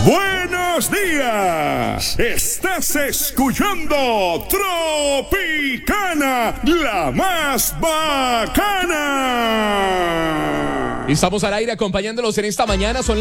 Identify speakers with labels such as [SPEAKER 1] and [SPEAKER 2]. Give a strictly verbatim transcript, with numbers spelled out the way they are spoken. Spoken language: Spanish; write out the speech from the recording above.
[SPEAKER 1] Buenos días. Estás escuchando Tropicana, la más bacana.
[SPEAKER 2] Estamos al aire acompañándolos en esta mañana. Son